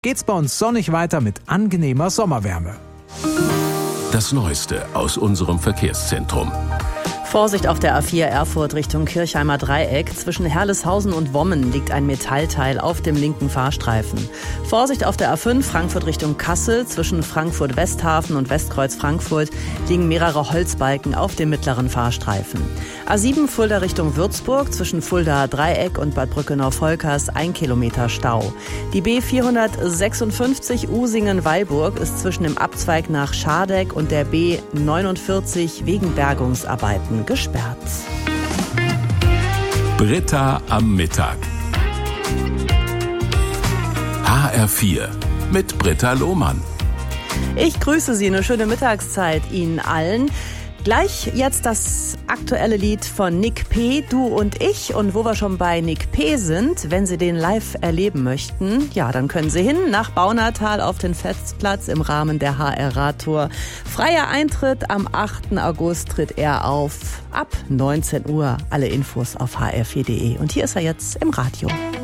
geht's bei uns sonnig weiter mit angenehmer Sommerwärme. Das Neueste aus unserem Verkehrszentrum. Vorsicht auf der A4 Erfurt Richtung Kirchheimer Dreieck. Zwischen Herleshausen und Wommen liegt ein Metallteil auf dem linken Fahrstreifen. Vorsicht auf der A5 Frankfurt Richtung Kassel. Zwischen Frankfurt Westhafen und Westkreuz Frankfurt liegen mehrere Holzbalken auf dem mittleren Fahrstreifen. A7 Fulda Richtung Würzburg. Zwischen Fulda Dreieck und Bad Brückenau-Volkers 1 Kilometer Stau. Die B456 Usingen-Weilburg ist zwischen dem Abzweig nach Schardeck und der B49 wegen Bergungsarbeiten gesperrt. Britta am Mittag. HR4 mit Britta Lohmann. Ich grüße Sie, eine schöne Mittagszeit Ihnen allen. Gleich jetzt das aktuelle Lied von Nick P., Du und ich. Und wo wir schon bei Nick P. sind, wenn Sie den live erleben möchten, ja, dann können Sie hin nach Baunatal auf den Festplatz im Rahmen der HR Radtour. Freier Eintritt, am 8. August tritt er auf, ab 19 Uhr. Alle Infos auf hr4.de. Und hier ist er jetzt im Radio.